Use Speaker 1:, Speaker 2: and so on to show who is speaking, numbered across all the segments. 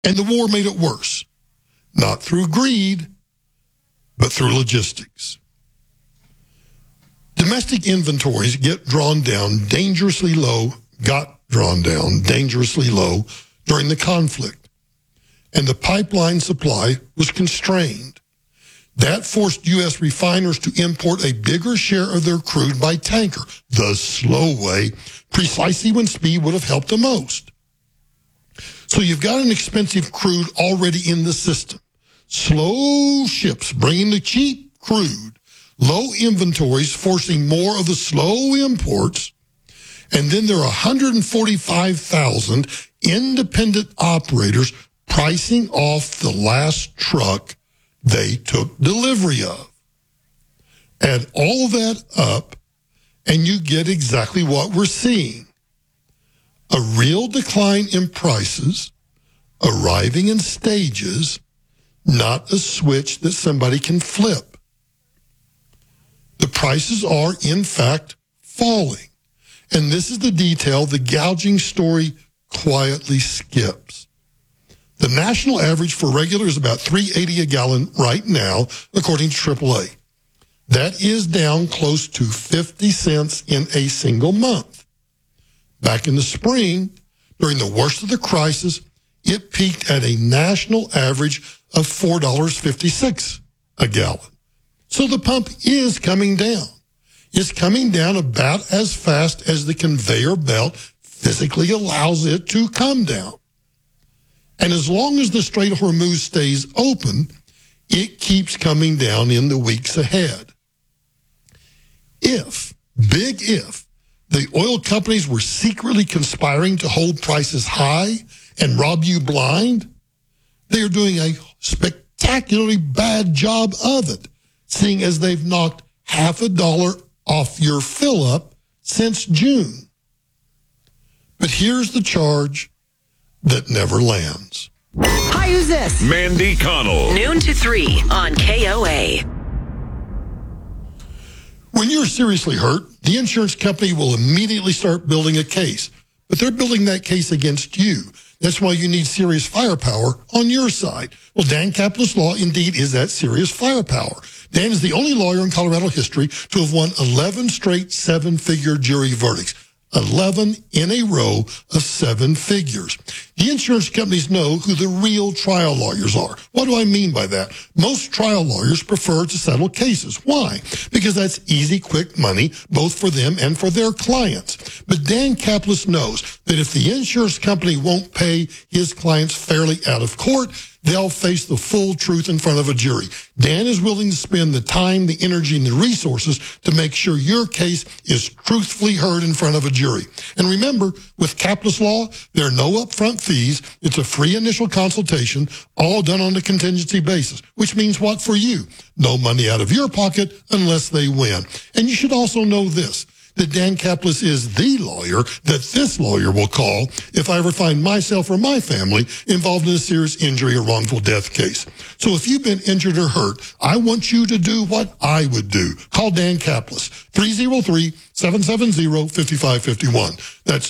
Speaker 1: And the war made it worse, not through greed, but through logistics. Domestic inventories got drawn down dangerously low during the conflict, and the pipeline supply was constrained. That forced U.S. refiners to import a bigger share of their crude by tanker, the slow way, precisely when speed would have helped the most. So you've got an expensive crude already in the system. Slow ships bringing the cheap crude, low inventories forcing more of the slow imports, and then there are 145,000 independent operators pricing off the last truck they took delivery of. Add all of that up, and you get exactly what we're seeing. A real decline in prices, arriving in stages, not a switch that somebody can flip. The prices are, in fact, falling. And this is the detail the gouging story quietly skips. The national average for regular is about $3.80 a gallon right now, according to AAA. That is down close to 50 cents in a single month. Back in the spring, during the worst of the crisis, it peaked at a national average of $4.56 a gallon. So the pump is coming down. It's coming down about as fast as the conveyor belt physically allows it to come down. And as long as the Strait of Hormuz stays open, it keeps coming down in the weeks ahead. If, big if, the oil companies were secretly conspiring to hold prices high and rob you blind, they are doing a spectacularly bad job of it, seeing as they've knocked half a dollar off your fill-up since June. But here's the charge that never lands.
Speaker 2: Hi, who's this?
Speaker 3: Mandy Connell.
Speaker 2: Noon to 3 on KOA.
Speaker 1: When you're seriously hurt, the insurance company will immediately start building a case. But they're building that case against you. That's why you need serious firepower on your side. Well, Dan Capitalist Law indeed is that serious firepower. Dan is the only lawyer in Colorado history to have won 11 straight seven-figure jury verdicts. 11 in a row of seven figures. The insurance companies know who the real trial lawyers are. What do I mean by that? Most trial lawyers prefer to settle cases. Why? Because that's easy, quick money, both for them and for their clients. But Dan Capitalist knows that if the insurance company won't pay his clients fairly out of court, they'll face the full truth in front of a jury. Dan is willing to spend the time, the energy, and the resources to make sure your case is truthfully heard in front of a jury. And remember, with Capitalist Law, there are no upfront fees. It's a free initial consultation, all done on a contingency basis, which means what for you? No money out of your pocket unless they win. And you should also know this, that Dan Capitalist is the lawyer that this lawyer will call if I ever find myself or my family involved in a serious injury or wrongful death case. So if you've been injured or hurt, I want you to do what I would do. Call Dan Capitalist, 303-770-5551. That's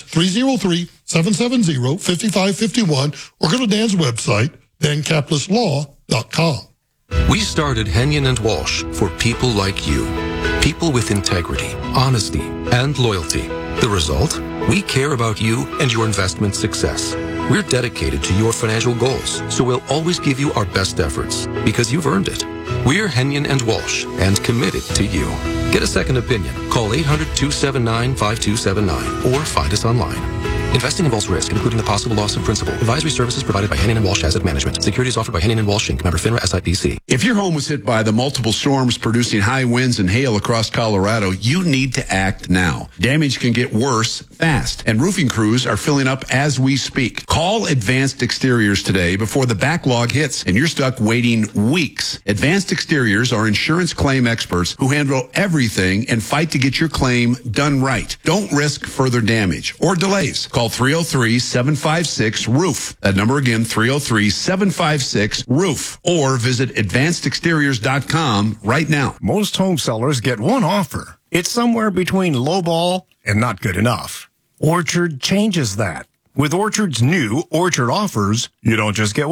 Speaker 1: 303-770-5551, or go to Dan's website, dancapitalistlaw.com.
Speaker 4: We started Henyon and Walsh for people like you. People with integrity, honesty, and loyalty. The result? We care about you and your investment success. We're dedicated to your financial goals, so we'll always give you our best efforts because you've earned it. We're Henyon and Walsh and committed to you. Get a second opinion. Call 800-279-5279 or find us online. Investing involves risk, including the possible loss of principal. Advisory services provided by Henyon & Walsh Asset Management. Securities offered by Henyon & Walsh Inc. Member FINRA SIPC.
Speaker 5: If your home was hit by the multiple storms producing high winds and hail across Colorado, you need to act now. Damage can get worse fast, and roofing crews are filling up as we speak. Call Advanced Exteriors today before the backlog hits and you're stuck waiting weeks. Advanced Exteriors are insurance claim experts who handle everything and fight to get your claim done right. Don't risk further damage or delays. Call 303-756-ROOF. That number again, 303-756-ROOF. Or visit advancedexteriors.com right now.
Speaker 6: Most home sellers get one offer. It's somewhere between lowball and not good enough. Orchard changes that. With Orchard's new Orchard offers, you don't just get